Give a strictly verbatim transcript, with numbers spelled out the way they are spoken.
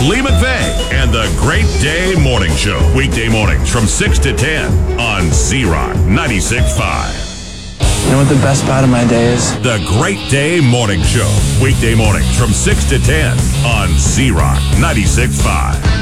Lee McVeigh and the Great Day Morning Show. Weekday mornings from six to ten on Z-Rock ninety-six point five. You know what the best part of my day is? The Great Day Morning Show. Weekday mornings from six to ten on Z-Rock ninety-six point five.